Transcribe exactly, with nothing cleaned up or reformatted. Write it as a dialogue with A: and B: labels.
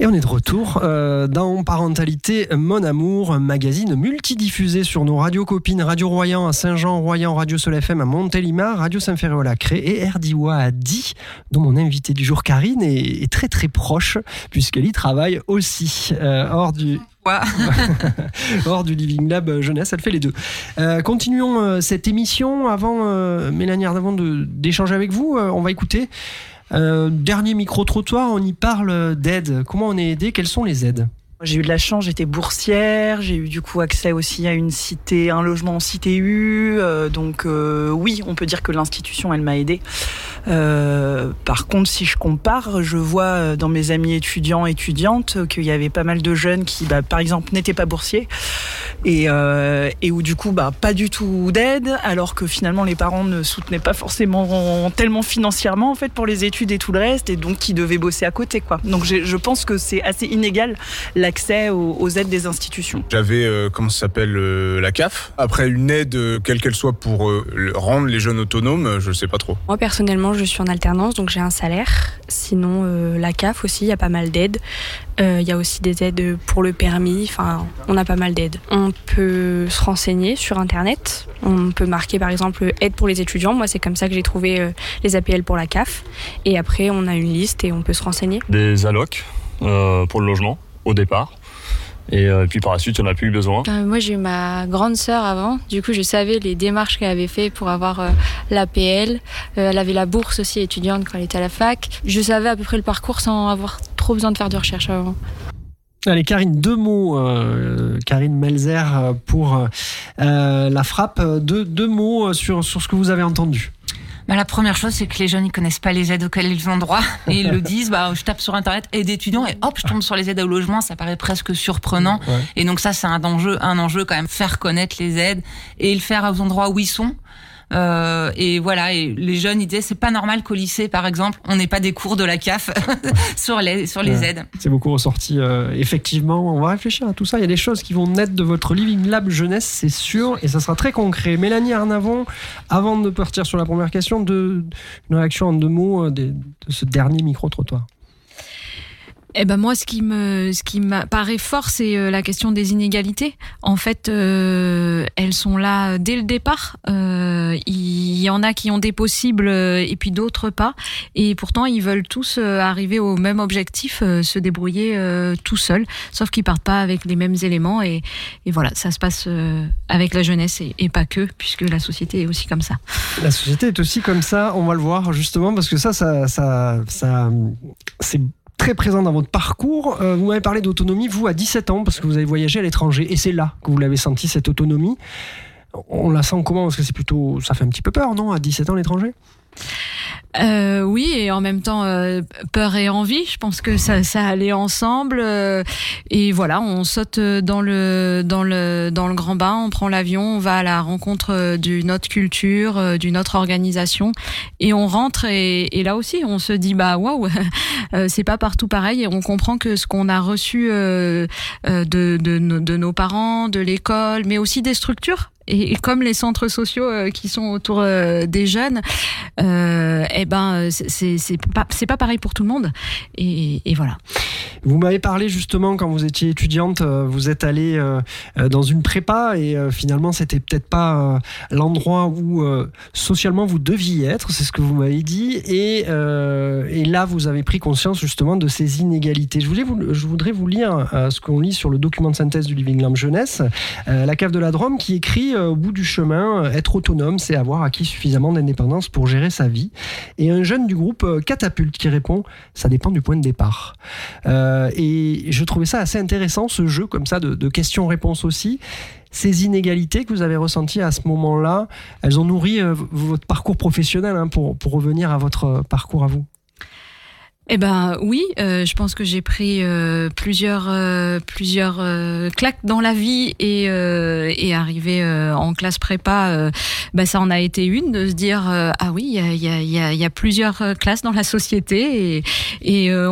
A: Et on est de retour euh, dans Parentalité Mon Amour, magazine multidiffusé sur nos radios copines Radio Royan à Saint-Jean-Royan, Radio Sol F M à Montélimar, Radio Saint-Ferréol-à-Cré et R D I W A à Die, dont mon invité du jour Karine est, est très très proche puisqu'elle y travaille aussi euh, hors du... hors du Living Lab Jeunesse, elle fait les deux. Euh, continuons euh, cette émission. Avant, euh, Mélanie Ardavon, de, d'échanger avec vous, euh, on va écouter euh, dernier micro-trottoir. On y parle d'aide. Comment on est aidé? Quelles sont les aides?
B: J'ai eu de la chance, j'étais boursière, j'ai eu du coup accès aussi à une cité, un logement en cité U, euh, donc euh, oui, on peut dire que l'institution, elle m'a aidée. Euh, par contre, si je compare, je vois dans mes amis étudiants, étudiantes, qu'il y avait pas mal de jeunes qui, bah, par exemple, n'étaient pas boursiers et, euh, et où du coup, bah, pas du tout d'aide, alors que finalement les parents ne soutenaient pas forcément tellement financièrement en fait pour les études et tout le reste, et donc qui devaient bosser à côté, quoi. Donc je pense que c'est assez inégal l'accès aux, aux aides des institutions.
C: J'avais, euh, comment ça s'appelle, euh, la C A F. Après, une aide, euh, quelle qu'elle soit, pour euh, rendre les jeunes autonomes, je ne sais pas trop.
D: Moi, personnellement, je suis en alternance, donc j'ai un salaire. Sinon, euh, la C A F aussi, il y a pas mal d'aides. Il euh, y a aussi des aides pour le permis. Enfin, on a pas mal d'aides. On peut se renseigner sur Internet. On peut marquer, par exemple, aide pour les étudiants. Moi, c'est comme ça que j'ai trouvé euh, les A P L pour la C A F. Et après, on a une liste et on peut se renseigner.
E: Des allocs euh, pour le logement au départ, et euh, puis par la suite il n'y en a plus eu besoin.
F: Euh, moi j'ai eu ma grande sœur avant, du coup je savais les démarches qu'elle avait fait pour avoir euh, l'A P L, euh, elle avait la bourse aussi étudiante quand elle était à la fac, je savais à peu près le parcours sans avoir trop besoin de faire de recherche avant.
A: Allez Karine, deux mots, euh, Karine Melzer pour euh, la frappe, deux, deux mots sur, sur ce que vous avez entendu.
G: Bah, la première chose, c'est que les jeunes, ils connaissent pas les aides auxquelles ils ont droit. Et ils le disent, bah, je tape sur Internet, aide étudiants, et hop, je tombe sur les aides au logement. Ça paraît presque surprenant. Ouais. Et donc ça, c'est un enjeu, un enjeu quand même, faire connaître les aides et le faire aux endroits où ils sont. Euh, et voilà, et les jeunes ils disaient c'est pas normal qu'au lycée par exemple on n'ait pas des cours de la C A F sur les sur les ouais, aides.
A: C'est beaucoup ressorti euh, effectivement. On va réfléchir à tout ça. Il y a des choses qui vont naître de votre Living Lab Jeunesse, c'est sûr, et ça sera très concret. Mélanie Ardavon, avant de partir sur la première question, de, une réaction en deux mots de, de ce dernier micro-trottoir.
H: Eh ben moi, ce qui me, ce qui m'apparaît fort, c'est euh, la question des inégalités. En fait, euh, elles sont là dès le départ. Euh, il y en a qui ont des possibles euh, et puis d'autres pas. Et pourtant, ils veulent tous euh, arriver au même objectif, euh, se débrouiller euh, tout seuls. Sauf qu'ils partent pas avec les mêmes éléments. Et, et voilà, ça se passe euh, avec la jeunesse et, et pas que, puisque la société est aussi comme ça.
A: La société est aussi comme ça. On va le voir justement parce que ça, ça, ça, ça c'est très présent dans votre parcours. Euh, vous m'avez parlé d'autonomie, vous, à dix-sept ans, parce que vous avez voyagé à l'étranger, et c'est là que vous l'avez senti, cette autonomie. On la sent comment? Parce que c'est plutôt... ça fait un petit peu peur, non, à dix-sept ans, l'étranger?
H: Euh, oui, et en même temps euh, peur et envie, je pense que ça, ça allait ensemble, euh, et voilà, on saute dans le dans le dans le grand bain, on prend l'avion, on va à la rencontre d'une autre culture, euh, d'une autre organisation, et on rentre, et, et là aussi on se dit bah waouh, euh, c'est pas partout pareil, et on comprend que ce qu'on a reçu euh, euh, de, de de nos parents, de l'école, mais aussi des structures. Et comme les centres sociaux euh, qui sont autour euh, des jeunes, euh, eh ben c'est c'est pas c'est pas pareil pour tout le monde. Et, et voilà.
A: Vous m'avez parlé justement quand vous étiez étudiante, euh, vous êtes allée euh, dans une prépa et euh, finalement c'était peut-être pas euh, l'endroit où euh, socialement vous deviez être, c'est ce que vous m'avez dit. Et euh, et là vous avez pris conscience justement de ces inégalités. Je voulais vous, je voudrais vous lire euh, ce qu'on lit sur le document de synthèse du Living Lab Jeunesse, euh, la cave de la Drôme, qui écrit au bout du chemin, être autonome, c'est avoir acquis suffisamment d'indépendance pour gérer sa vie. Et un jeune du groupe Catapulte qui répond, ça dépend du point de départ. Euh, et je trouvais ça assez intéressant, ce jeu comme ça de, de questions-réponses aussi. Ces inégalités que vous avez ressenties à ce moment-là, elles ont nourri euh, votre parcours professionnel, hein, pour, pour revenir à votre parcours à vous.
H: Eh ben oui, euh, je pense que j'ai pris euh, plusieurs euh, plusieurs euh, claques dans la vie, et euh, et arrivé euh, en classe prépa, euh, bah ça en a été une, de se dire euh, ah oui, il y a il y a il y a, y a plusieurs classes dans la société, et et euh,